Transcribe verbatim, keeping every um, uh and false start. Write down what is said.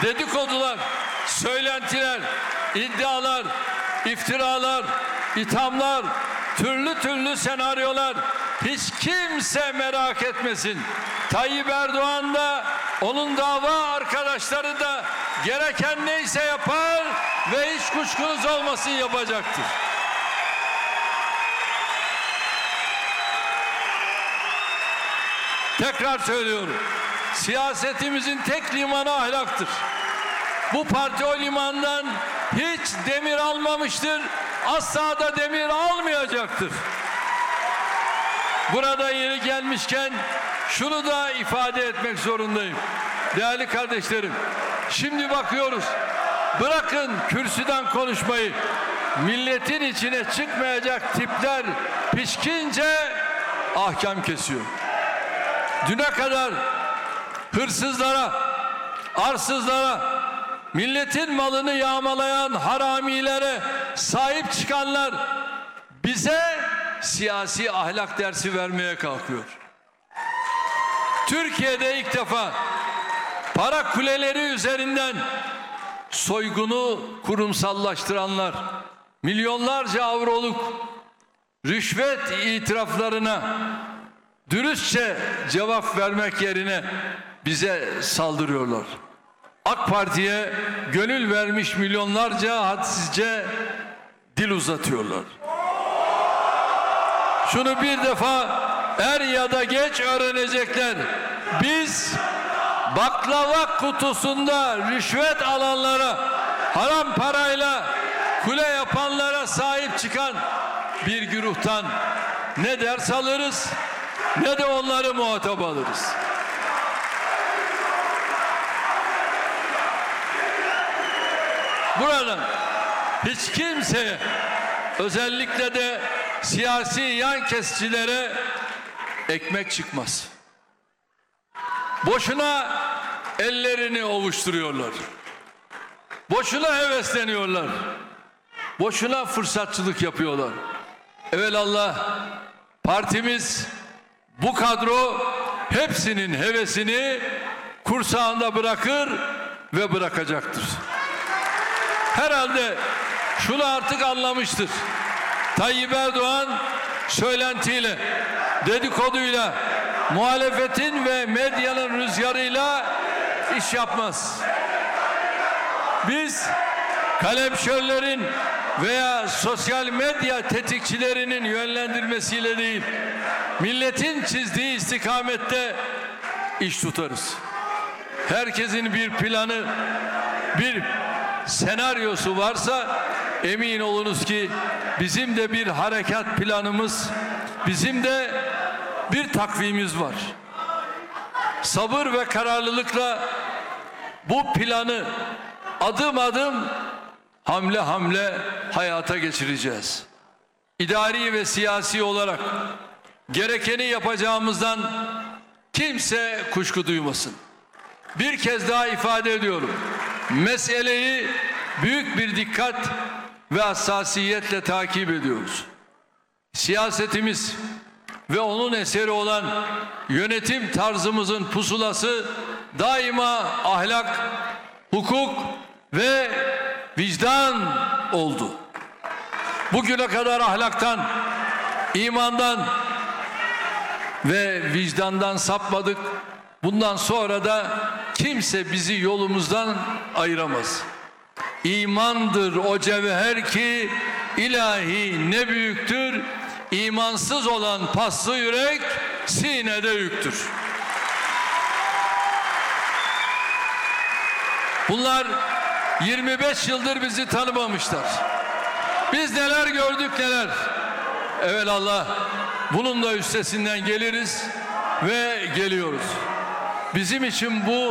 dedikodular, söylentiler, iddialar, iftiralar, ithamlar, türlü türlü senaryolar, hiç kimse merak etmesin. Tayyip Erdoğan da, onun dava arkadaşları da gereken neyse yapar ve hiç kuşkunuz olmasın yapacaktır. Tekrar söylüyorum. Siyasetimizin tek limanı ahlaktır. Bu parti o limandan hiç demir almamıştır. Asla da demir almayacaktır. Burada yeri gelmişken şunu da ifade etmek zorundayım. Değerli kardeşlerim, şimdi bakıyoruz. Bırakın kürsüden konuşmayı. Milletin içine çıkmayacak tipler pişkince ahkam kesiyor. Düne kadar hırsızlara, arsızlara, milletin malını yağmalayan haramilere sahip çıkanlar bize siyasi ahlak dersi vermeye kalkıyor. Türkiye'de ilk defa para kuleleri üzerinden soygunu kurumsallaştıranlar milyonlarca avroluk rüşvet itiraflarına dürüstçe cevap vermek yerine bize saldırıyorlar. AK Parti'ye gönül vermiş milyonlarca hadsizce dil uzatıyorlar. Şunu bir defa er ya da geç öğrenecekler. Biz baklava kutusunda rüşvet alanlara, haram parayla kule yapanlara sahip çıkan bir güruhtan ne ders alırız ne de onları muhatap alırız. Buradan hiç kimseye, özellikle de siyasi yan kesicilere ekmek çıkmaz. Boşuna ellerini ovuşturuyorlar. Boşuna hevesleniyorlar. Boşuna fırsatçılık yapıyorlar. Evelallah partimiz, bu kadro hepsinin hevesini kursağında bırakır ve bırakacaktır. Herhalde şunu artık anlamıştır. Tayyip Erdoğan söylentiyle, dedikoduyla, muhalefetin ve medyanın rüzgarıyla iş yapmaz. Biz kalemşörlerin veya sosyal medya tetikçilerinin yönlendirmesiyle değil, milletin çizdiği istikamette iş tutarız. Herkesin bir planı, bir senaryosu varsa emin olunuz ki bizim de bir harekat planımız, bizim de bir takvimimiz var. Sabır ve kararlılıkla bu planı adım adım, hamle hamle hayata geçireceğiz. İdari ve siyasi olarak gerekeni yapacağımızdan kimse kuşku duymasın. Bir kez daha ifade ediyorum. Meseleyi büyük bir dikkat ve hassasiyetle takip ediyoruz. Siyasetimiz ve onun eseri olan yönetim tarzımızın pusulası daima ahlak, hukuk ve vicdan oldu. Bugüne kadar ahlaktan, imandan ve vicdandan sapmadık. Bundan sonra da kimse bizi yolumuzdan ayıramaz. İmandır o cevher ki ilahi ne büyüktür. İmansız olan paslı yürek sinede yüktür. Bunlar yirmi beş yıldır bizi tanımamışlar. Biz neler gördük neler. Evelallah bunun da üstesinden geliriz ve geliyoruz. Bizim için bu